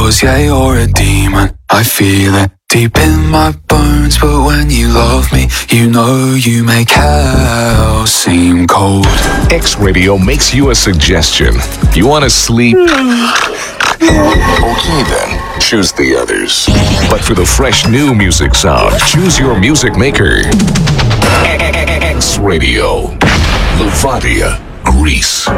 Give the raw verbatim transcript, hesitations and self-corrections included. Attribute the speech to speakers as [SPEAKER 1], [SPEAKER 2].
[SPEAKER 1] yours, yeah, you're a demon. I feel it deep in my bones, but when you love me, you know you make hell seem cold.
[SPEAKER 2] X Radio makes you a suggestion. You want to sleep? Okay then, choose the others. But for the fresh new music sound, choose your music maker. X Radio, Levadia, Greece.